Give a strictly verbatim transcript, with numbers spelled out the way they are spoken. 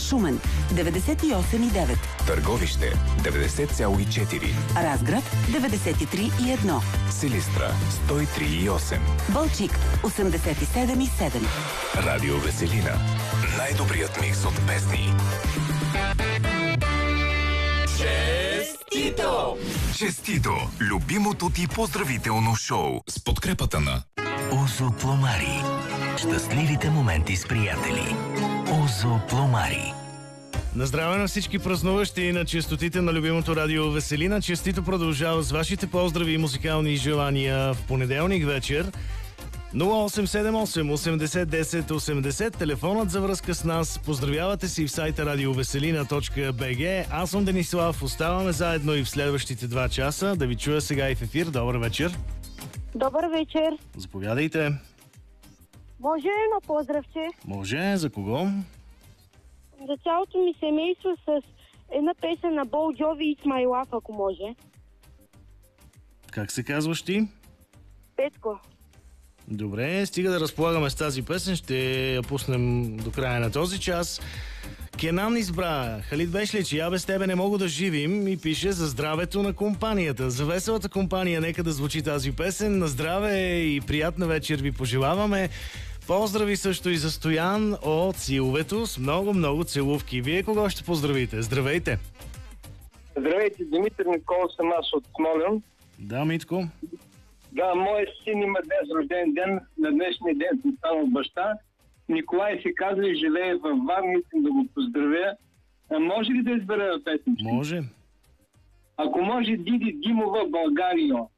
Шумен деветдесет и осем и девет, Търговище деветдесет цяло и четири, Разград деветдесет и три и едно, Силистра сто и три и осем, Балчик осемдесет и седем и седем. Радио Веселина. Най-добрият микс от песни. Честито! Честито! Любимото ти поздравително шоу с подкрепата на Озо Пломари. Щастливите моменти с приятели. Озо Пломари. На здраве на всички празнуващи на честотите на любимото радио Веселина. Честито продължава с вашите поздрави и музикални желания в понеделник вечер. нула осем седем осем осемдесет десет осемдесет, телефонът за връзка с нас. Поздравявате си в сайта радиовеселина точка би джи. Аз съм Денислав, оставаме заедно и в следващите два часа. Да ви чуя сега и в ефир. Добър вечер. Добър вечер. Заповядайте. Може едно поздравче? Може, за кого? За цялото ми семейство с една песен на Бол Джови It's My Love, ако може. Как се казваш ти? Петко. Добре, стига да разполагаме с тази песен, ще я пуснем до края на този час. Кенан избра Халид Бешлич, я без тебе не мога да живим, и пише за здравето на компанията. За веселата компания нека да звучи тази песен. На здраве и приятна вечер ви пожелаваме. Поздрави също и за Стоян от Силовето с много-много целувки. Вие кого ще поздравите? Здравейте! Здравейте, Димитър Никола съм аз от Смолян. Да, Митко. Да, моят син има днес рожден ден. На днешния ден съм станал баща. Николай се казва и живее във Варна. Искам да го поздравя. А може ли да избера песен? Може. Ако може, Диди Димова, България.